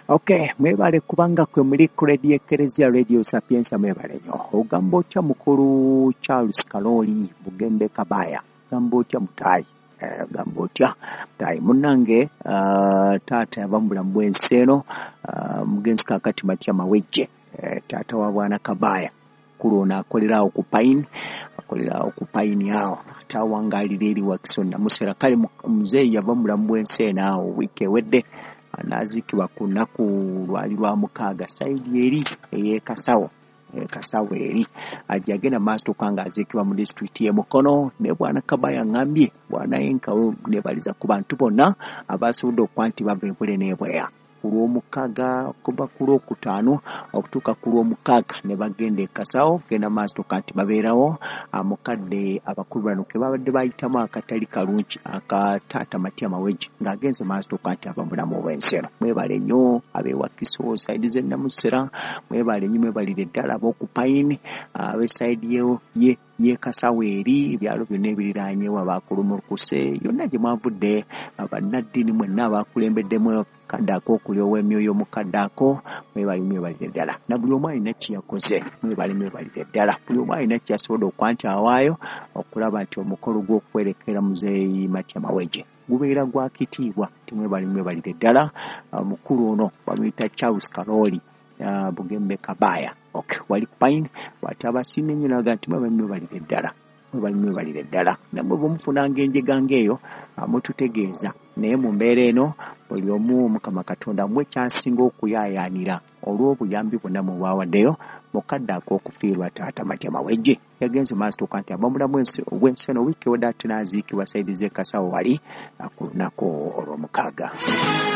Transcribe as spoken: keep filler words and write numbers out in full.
Okay, mwebale kubanga kwe muri ku Radio Eklezia Radio Sapienza mwebale nyo. Ogambo cha mukuru Charles Kaloli Bugembe Kabaya. Gambo cha mutai. Eh, gambo cha mutai. Munange uh, tata yavambula mbwenseno uh, mugenzi kakati matia maweje. Eh, tata wa bwana Kabaya. Kurona akolera okupaini akolera okupaini yao tawangaliriri wakisonna musera kale muzee yavambula mbwenseno awo wike wedde anazikibwa kunaku lwali lwa mukaaga saidi eri eye Kasawo e Kasawo eri ajagena master kanga azikibwa mu district ye Mukono ne bwana Kabaya ngambye bwana enka ne baliza ku bantu bonna abasudo kwanti bave mpule ne bweya kulwo mukaga kuba kulwo kutano okutuka kulwo mukaga ne bagende Kasawo genda master kanti baberawo amukadde abakulu bano ke babadde bayitama akatali kalungi akatata matia maweje ngagenze master kanti abambula mu bwensero mwebale nnyo abewa Kiso side ze namusera mwebale nnyo mwebalire ddala bokupaini abe side ye ye ye Kasawo eri byalo byone biriranye wabakulu mu kuse yonna je mwavudde abanaddini mwenna abakulembeddemu kadako kulyo wemyoyo mukadako mwebali mwebali ddala na buli omwe alina kiyakoze mwebali mwebali ddala buli omwe alina kyasobola okwanti awaayo okulaba nti omukolo gw'okwerekera muzeeyi Matia Maweje gubeera gwa kitiibwa timwebali mwebali ddala mukulu ono bamuyita Charles Kaloli uh, Bugembe Kabaya okay wali pain wataba simenye naga nti mwebali mwebali ddala mwebali mwebali ddala namwe bomufunanga enjegange eyo amututegeeza naye mu mbeera eno buli omu Mukama Katonda mwe kyasinga okuyayanira olw'obuyambi bwonna mu bwawaddeyo mukadde ak'okufiirwa taata Matia Maweje yagenze master kanti abamulamu obwenseno wiki wedde ate n'aziikibwa saidi z'e Kasawo wali ku lunaku olw'omukaaga.